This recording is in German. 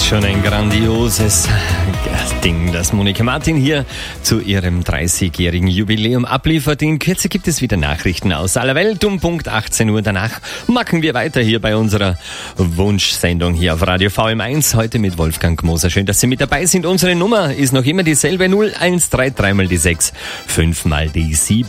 Schon ein grandioses Ding, das Monika Martin hier zu ihrem 30-jährigen Jubiläum abliefert. In Kürze gibt es wieder Nachrichten aus aller Welt um Punkt 18 Uhr. Danach machen wir weiter hier bei unserer Wunschsendung hier auf Radio VM1. Heute mit Wolfgang Moser. Schön, dass Sie mit dabei sind. Unsere Nummer ist noch immer dieselbe: 0133 mal die 6, 5 mal die 7.